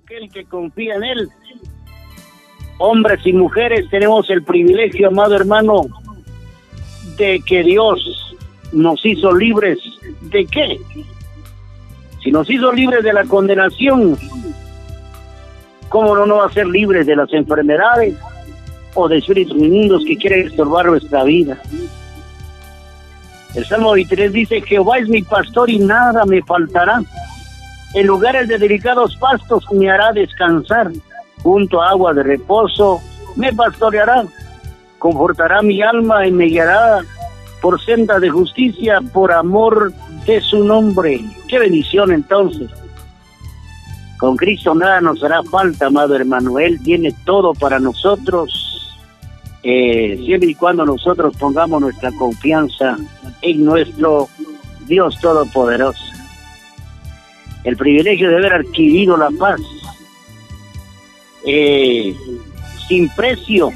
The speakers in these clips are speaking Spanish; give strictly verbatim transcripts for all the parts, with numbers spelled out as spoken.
aquel que confía en Él. Hombres y mujeres tenemos el privilegio, amado hermano, de que Dios nos hizo libres. ¿De qué? Si nos hizo libres de la condenación, ¿cómo no nos va a ser libres de las enfermedades o de espíritus inmundos que quieren estorbar nuestra vida? El Salmo veintitrés dice: Jehová es mi pastor y nada me faltará. En lugares de delicados pastos me hará descansar. Junto a agua de reposo me pastoreará. Confortará mi alma y me guiará por senda de justicia, por amor de su nombre. ¡Qué bendición entonces! Con Cristo nada nos hará falta, amado hermano. Él tiene todo para nosotros, eh, siempre y cuando nosotros pongamos nuestra confianza en nuestro Dios Todopoderoso. El privilegio de haber adquirido la paz eh, sin precio,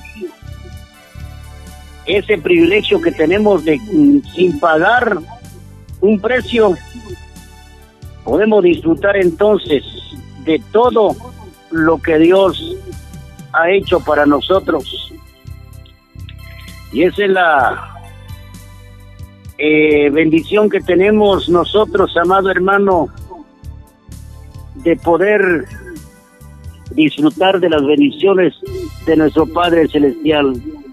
ese privilegio que tenemos de sin pagar un precio, podemos disfrutar entonces de todo lo que Dios ha hecho para nosotros. Y esa es la eh, bendición que tenemos nosotros, amado hermano, de poder disfrutar de las bendiciones de nuestro Padre Celestial.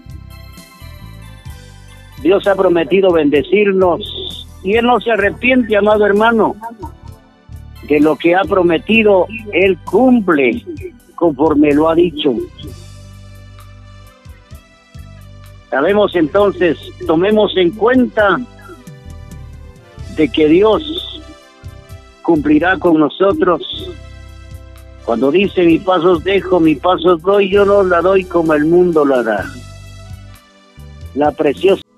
Dios ha prometido bendecirnos y Él no se arrepiente, amado hermano, de lo que ha prometido. Él cumple conforme lo ha dicho. Sabemos entonces, tomemos en cuenta de que Dios cumplirá con nosotros. Cuando dice: mi paz os dejo, mi paz os doy, yo no la doy como el mundo la da. La preciosa